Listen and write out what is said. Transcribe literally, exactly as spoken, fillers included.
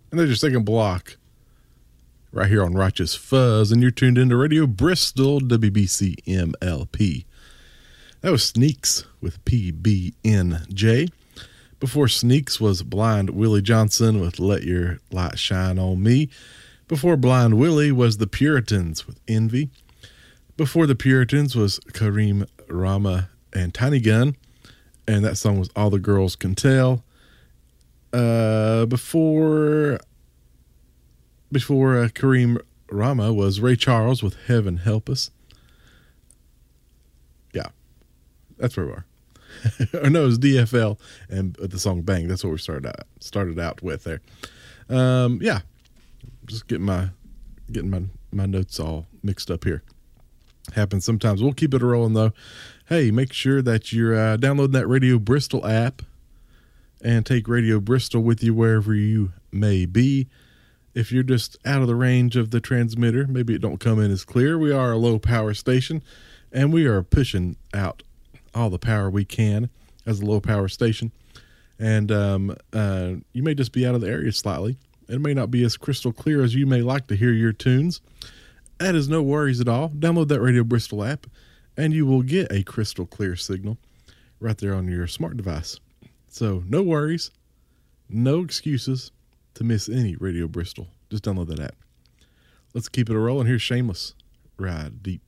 And there's your second block right here on Righteous Fuzz. And you're tuned into Radio Bristol, W B C M L P. That was Sneaks with P B N J. Before Sneaks was Blind Willie Johnson with Let Your Light Shine on Me. Before Blind Willie was the Puritans with Envy. Before the Puritans was Kareem Rama and Tiny Gun. And that song was All the Girls Can Tell. Uh, before before uh, Kareem Rama was Ray Charles with Heaven Help Us. Yeah, that's where we are. Or no, it was D F L and the song Bang. That's what we started out started out with there. Um, yeah, just getting my getting my my notes all mixed up here. Happens sometimes. We'll keep it rolling though. Hey, make sure that you're uh, downloading that Radio Bristol app and take Radio Bristol with you wherever you may be. If you're just out of the range of the transmitter, maybe it don't come in as clear. We are a low power station, and we are pushing out all the power we can as a low power station. And um, uh, you may just be out of the area slightly. It may not be as crystal clear as you may like to hear your tunes. That is no worries at all. Download that Radio Bristol app, and you will get a crystal clear signal right there on your smart device. So no worries, no excuses to miss any Radio Bristol. Just download that app. Let's keep it a rolling. Here's Shameless, Ride Deep.